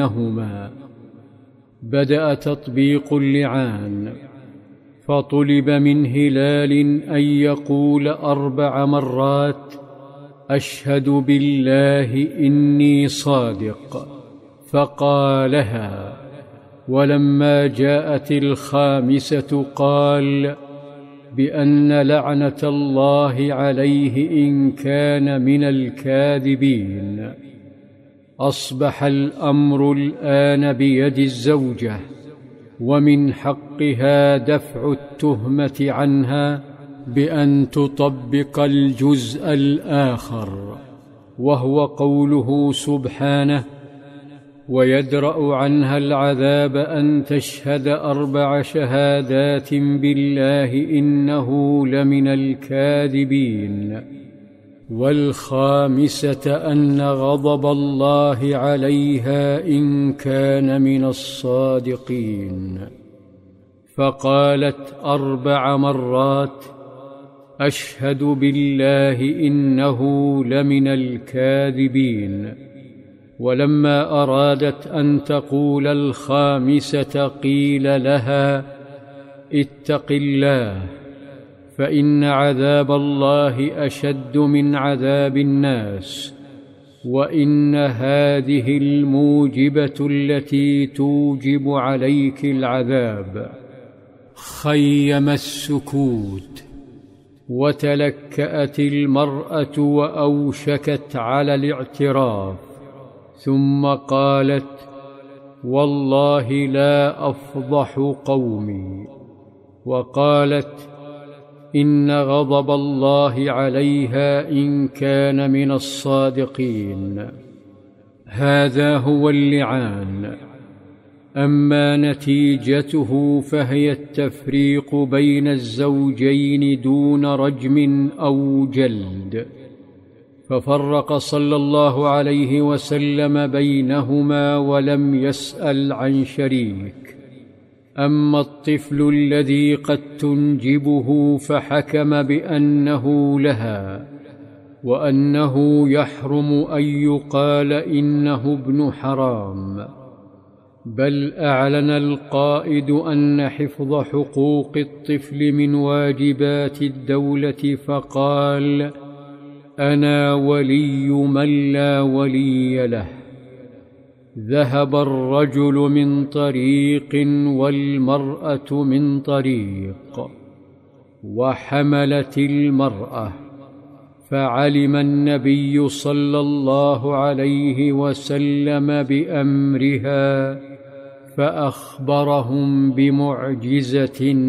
بينهما. بدأ تطبيق اللعان، فطلب من هلال أن يقول 4 مرات: أشهد بالله إني صادق، فقالها. ولما جاءت 5 قال: بأن لعنة الله عليه إن كان من الكاذبين. أصبح الأمر الآن بيد الزوجة، ومن حقها دفع التهمة عنها بأن تطبق الجزء الآخر، وهو قوله سبحانه: ويدرأ عنها العذاب أن تشهد 4 شهادات بالله إنه لمن الكاذبين، والخامسة أن غضب الله عليها إن كان من الصادقين. فقالت 4 مرات: أشهد بالله إنه لمن الكاذبين. ولما أرادت أن تقول 5 قيل لها: اتق الله، فإن عذاب الله أشد من عذاب الناس، وإن هذه الموجبة التي توجب عليك العذاب. خيم السكوت، وتلكأت المرأة وأوشكت على الاعتراف، ثم قالت: والله لا أفضح قومي. وقالت: إن غضب الله عليها إن كان من الصادقين. هذا هو اللعان. أما نتيجته فهي التفريق بين الزوجين دون رجم أو جلد، ففرق صلى الله عليه وسلم بينهما ولم يسأل عن شريك. أما الطفل الذي قد تنجبه فحكم بأنه لها، وأنه يحرم أن يقال إنه ابن حرام، بل أعلن القائد أن حفظ حقوق الطفل من واجبات الدولة، فقال: أنا ولي من لا ولي له. ذهب الرجل من طريق والمرأة من طريق، وحملت المرأة، فعلم النبي صلى الله عليه وسلم بأمرها، فأخبرهم بمعجزة